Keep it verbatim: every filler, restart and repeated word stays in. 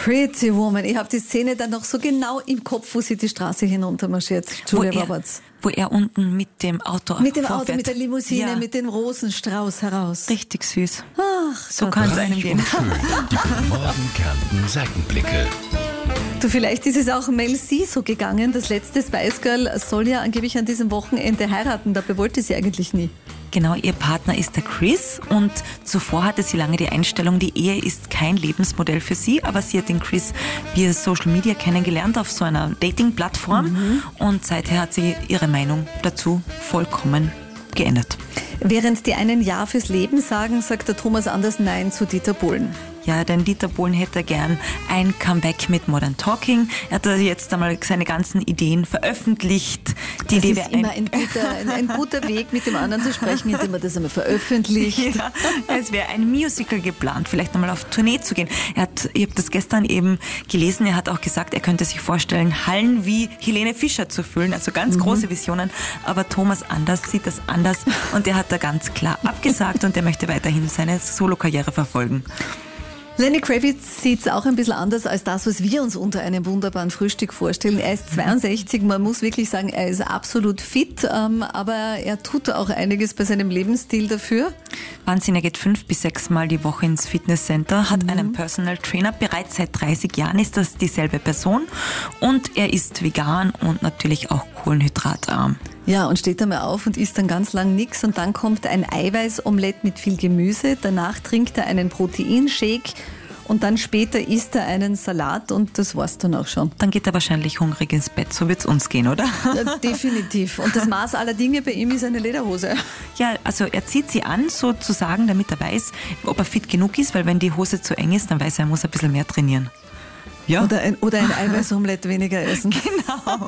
Pretty Woman. Ich habe die Szene dann noch so genau im Kopf, wo sie die Straße hinunter marschiert. Julia wo er, Roberts. Wo er unten mit dem Auto Mit dem vorfährt. Auto, mit der Limousine, ja. mit dem Rosenstrauß heraus. Richtig süß. Ach, so Gott. kann es einem gehen. Schön. Die Guten Morgen Kärnten Seitenblicke. Du, vielleicht ist es auch Mel C so gegangen. Das letzte Spice Girl soll ja angeblich an diesem Wochenende heiraten. Dabei wollte sie eigentlich nie. Genau, ihr Partner ist der Chris und zuvor hatte sie lange die Einstellung, die Ehe ist kein Lebensmodell für sie, aber sie hat den Chris via Social Media kennengelernt auf so einer Dating-Plattform mhm. und seither hat sie ihre Meinung dazu vollkommen geändert. Während die einen Ja fürs Leben sagen, sagt der Thomas Anders Nein zu Dieter Bohlen. Ja, denn Dieter Bohlen hätte gern ein Comeback mit Modern Talking. Er hat jetzt einmal seine ganzen Ideen veröffentlicht. Die das Idee ist immer ein guter, ein, ein guter Weg, mit dem anderen zu sprechen, indem man das einmal veröffentlicht. Ja, es wäre ein Musical geplant, vielleicht einmal auf Tournee zu gehen. Er hat, ich habe das gestern eben gelesen, er hat auch gesagt, er könnte sich vorstellen, Hallen wie Helene Fischer zu füllen, also ganz mhm. große Visionen. Aber Thomas Anders sieht das anders und er hat da ganz klar abgesagt und er möchte weiterhin seine Solokarriere verfolgen. Lenny Kravitz sieht es auch ein bisschen anders als das, was wir uns unter einem wunderbaren Frühstück vorstellen. Er ist zweiundsechzig, man muss wirklich sagen, er ist absolut fit, ähm, aber er tut auch einiges bei seinem Lebensstil dafür. Wahnsinn, er geht fünf bis sechs Mal die Woche ins Fitnesscenter, hat mhm. einen Personal Trainer, bereits seit dreißig Jahren ist das dieselbe Person und er ist vegan und natürlich auch kohlenhydratarm. Ja, und steht einmal auf und isst dann ganz lang nichts und dann kommt ein Eiweißomelett mit viel Gemüse, danach trinkt er einen Proteinshake und dann später isst er einen Salat und das war's dann auch schon. Dann geht er wahrscheinlich hungrig ins Bett, so wird's uns gehen, oder? Ja, definitiv. Und das Maß aller Dinge bei ihm ist eine Lederhose. Ja, also er zieht sie an, sozusagen, damit er weiß, ob er fit genug ist, weil wenn die Hose zu eng ist, dann weiß er, er muss ein bisschen mehr trainieren. Ja. Oder ein, oder ein Eiweißomelett weniger essen. Genau.